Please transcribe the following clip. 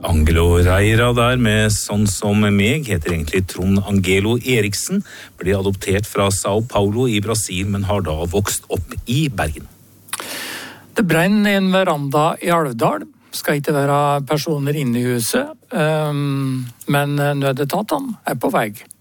Angelo Reira der med Sånn som meg, heter egentlig Trond Angelo Eriksen, ble adoptert fra Sao Paulo i Brasil, men har da vokst opp i Bergen. Det brenner en veranda i Alvdal. Skal ikke være personer inne i huset, men nødetatene er på vei.